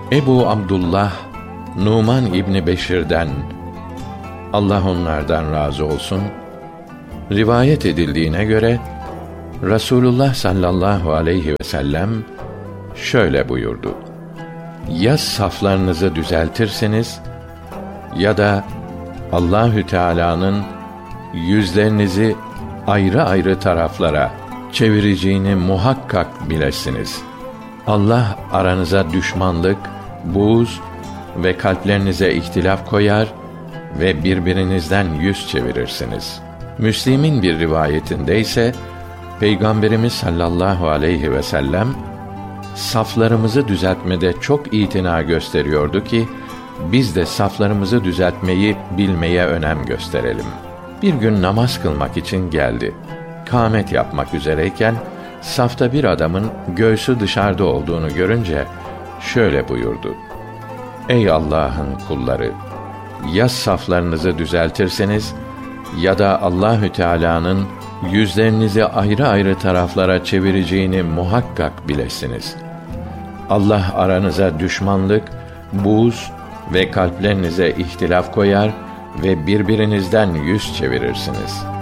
Ebu Abdullah Numan İbni Beşir'den, Allah onlardan razı olsun, rivayet edildiğine göre Resulullah sallallahu aleyhi ve sellem şöyle buyurdu: ya saflarınızı düzeltirseniz ya da Allahü Teala'nın yüzlerinizi ayrı ayrı taraflara çevireceğini muhakkak bilesiniz. Allah aranıza düşmanlık, buğz ve kalplerinize ihtilaf koyar ve birbirinizden yüz çevirirsiniz. Müslim'in bir rivayetinde ise Peygamberimiz sallallahu aleyhi ve sellem saflarımızı düzeltmede çok itina gösteriyordu ki biz de saflarımızı düzeltmeyi bilmeye önem gösterelim. Bir gün namaz kılmak için geldi. Kâmet yapmak üzereyken safta bir adamın göğsü dışarıda olduğunu görünce şöyle buyurdu: ey Allah'ın kulları, ya saflarınızı düzeltirseniz ya da Allahü Teala'nın yüzlerinizi ayrı ayrı taraflara çevireceğini muhakkak bilesiniz. Allah aranıza düşmanlık, buğz ve kalplerinize ihtilaf koyar ve birbirinizden yüz çevirirsiniz.